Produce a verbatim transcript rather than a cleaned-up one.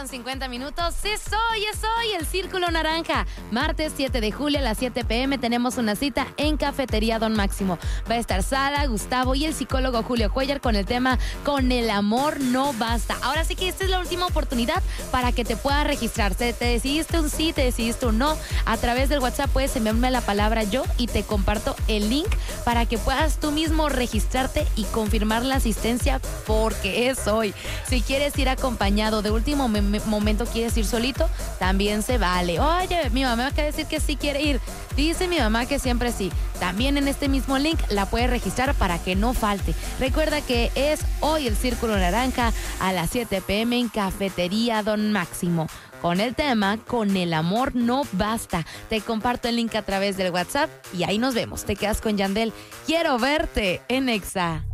con cincuenta minutos. Sí soy, es hoy el Círculo Naranja. Martes siete de julio a las siete pm tenemos una cita en Cafetería Don Máximo. Va a estar Sara, Gustavo y el psicólogo Julio Cuellar con el tema Con el amor no basta. Ahora sí que esta es la última oportunidad para que te puedas registrar. Te, te decidiste un sí, te decidiste un no. A través del WhatsApp puedes enviarme la palabra yo y te comparto el link para que puedas tú mismo registrarte y confirmar la asistencia porque es hoy. Si quieres ir acompañado, de último me- me- momento quieres ir solito, también se vale. Oye, mi mamá me acaba de decir que sí quiere ir. Dice mi mamá que siempre sí. También en este mismo link la puedes registrar para que no falte. Recuerda que es hoy el Círculo Naranja a las siete pm en Cafetería Don Máximo. Con el tema Con el amor no basta. Te comparto el link a través del WhatsApp y ahí nos vemos. Te quedas con Yandel. Quiero verte en Exa.